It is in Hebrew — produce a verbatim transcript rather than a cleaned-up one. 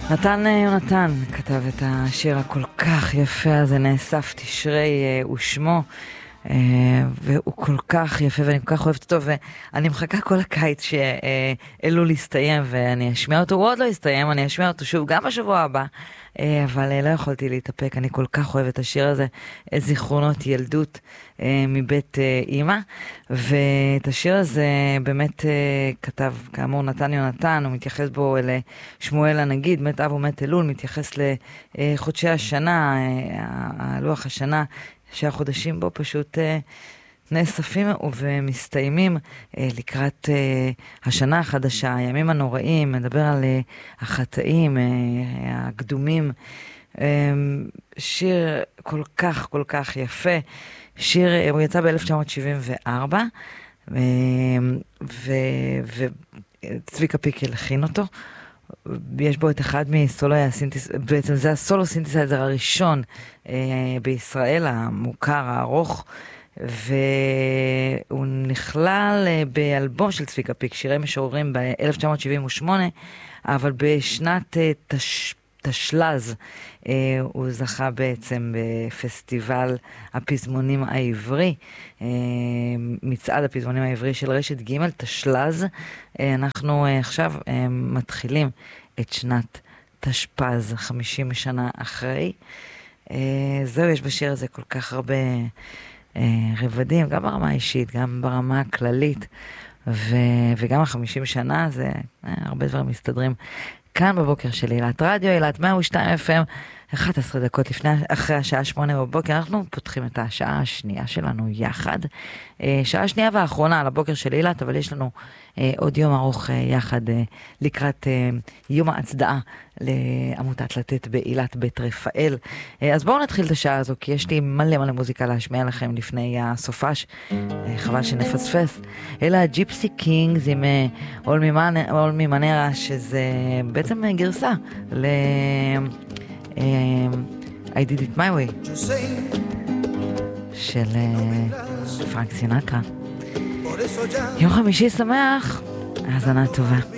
נתן יונתן כתב את השיר הכל כך יפה הזה, נאסף תשרי ושמו, והוא כל כך יפה ואני כל כך אוהבת אותו, ואני מחכה כל הקיץ שאלול יסתיים ואני אשמיע אותו. הוא עוד לא יסתיים, אני אשמיע אותו שוב גם בשבוע הבא, אבל לא יכולתי להתאפק, אני כל כך אוהבת את השיר הזה, את זיכרונות ילדות מבית אמא. ואת השיר הזה באמת כתב כאמור נתן יונתן, הוא מתייחס בו אל שמואל הנגיד, מת אב ומת אלול, מתייחס לחודשי השנה, הלוח השנה, שהחודשים בו פשוט נאספים ומסתיימים לקראת השנה החדשה, הימים הנוראים, מדבר על החטאים, הקדומים, שיר כל כך כל כך יפה, שיר, הוא יצא ב-אלף תשע מאות שבעים וארבע, וצביקה פיק הלחין אותו, יש בו את אחד מסולו הסינתס, בעצם זה הסולו סינתסייזר הראשון אה, בישראל, המוכר, הארוך, והוא נכלל אה, באלבום של צביקה פיק, שירי משוררים ב-אלף תשע מאות שבעים ושמונה, אבל בשנת אה, תש... תשלז אה, הוא זכה בעצם בפסטיבל הפזמונים העברי, אה, מצעד הפזמונים העברי של רשת ג' תשלז. אה, אנחנו אה, עכשיו אה, מתחילים את שנת תשפז, חמישים שנה אחרי. אה, זהו, יש בשיר הזה כל כך הרבה אה, רבדים, גם ברמה האישית, גם ברמה הכללית, ו, וגם החמישים שנה, זה אה, הרבה דברים מסתדרים. כאן בבוקר של אילת רדיו, אילת מאה ושתיים אף אם, אחת עשרה דקות לפני, אחרי השעה שמונה בבוקר, אנחנו פותחים את השעה השנייה שלנו יחד. שעה שנייה והאחרונה על הבוקר של אילת, אבל יש לנו עוד יום ארוך יחד לקראת יום ההצדעה לעמותת לתת באילת בית רפאל. אז בואו נתחיל את השעה הזו, כי יש לי מלא מלא מוזיקה להשמיע לכם לפני הסופש, חבל שנפספס. אלא הג'יפסי קינגס עם אולמי מנרה, שזה בעצם גרסה ל... I did it my way של פרנק סינטרה. יום חמישי שמח, האזנה טובה.